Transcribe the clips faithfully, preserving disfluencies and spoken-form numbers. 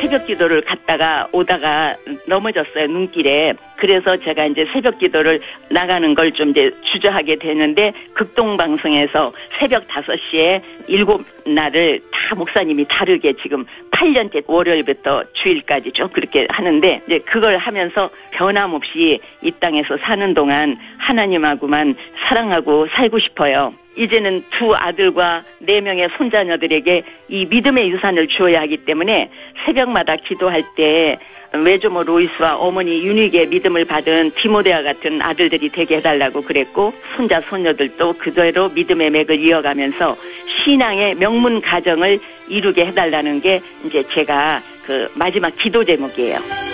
새벽 기도를 갔다가 오다가 넘어졌어요, 눈길에. 그래서 제가 이제 새벽 기도를 나가는 걸 좀 이제 주저하게 되는데, 극동방송에서 새벽 다섯 시에 일곱 날을 다 목사님이 다르게 지금 팔 년째 월요일부터 주일까지 쭉 그렇게 하는데, 이제 그걸 하면서 변함없이 이 땅에서 사는 동안 하나님하고만 사랑하고 살고 싶어요. 이제는 두 아들과 네 명의 손자녀들에게 이 믿음의 유산을 주어야 하기 때문에 새벽마다 기도할 때 외조모 로이스와 어머니 유닉의 믿음을 받은 디모데와 같은 아들들이 되게 해달라고 그랬고, 손자 손녀들도 그대로 믿음의 맥을 이어가면서 신앙의 명문 가정을 이루게 해달라는 게 이제 제가 그 마지막 기도 제목이에요.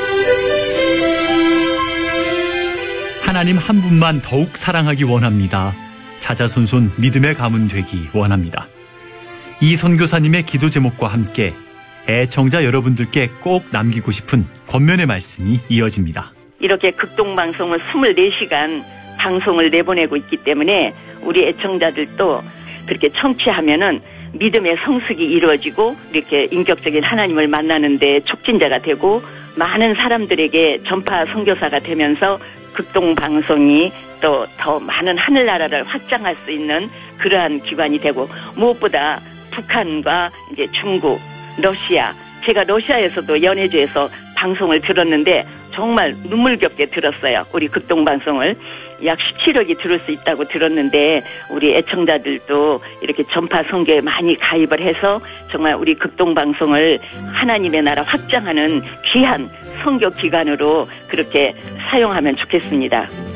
하나님 한 분만 더욱 사랑하기 원합니다. 자자손손 믿음의 가문 되기 원합니다. 이 선교사님의 기도 제목과 함께 애청자 여러분들께 꼭 남기고 싶은 권면의 말씀이 이어집니다. 이렇게 극동방송을 이십사 시간 방송을 내보내고 있기 때문에 우리 애청자들도 그렇게 청취하면은 믿음의 성숙이 이루어지고 이렇게 인격적인 하나님을 만나는 데 촉진자가 되고 많은 사람들에게 전파 선교사가 되면서 극동방송이 또 더 많은 하늘나라를 확장할 수 있는 그러한 기관이 되고, 무엇보다 북한과 이제 중국, 러시아, 제가 러시아에서도 연해주에서 방송을 들었는데 정말 눈물겹게 들었어요. 우리 극동방송을 약 십칠억이 들을 수 있다고 들었는데, 우리 애청자들도 이렇게 전파 선교에 많이 가입을 해서 정말 우리 극동방송을 하나님의 나라 확장하는 귀한 선교 기관으로 그렇게 사용하면 좋겠습니다.